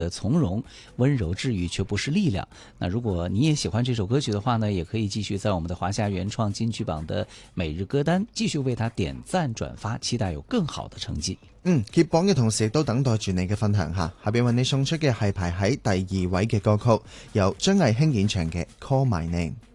从容、温柔治愈却不是力量。那如果你也喜歡這首歌曲的話呢，也可以繼續在我們的華夏原創金曲榜的每日歌單繼續為它點讚轉發，期待有更好的成績。 揭榜嘅同時亦都等待住你嘅分享下邊為你送出嘅係排喺第2位嘅歌曲，由張藝興演唱嘅《Call My Name》。